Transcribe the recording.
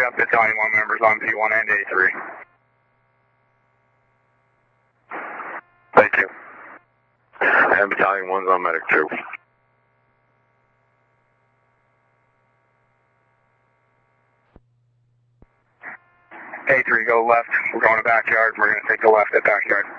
got Battalion 1 members on P1 and A3. Thank you. And Battalion 1's on medic 2. A3, go left. We're going to backyard. We're going to take the left at backyard.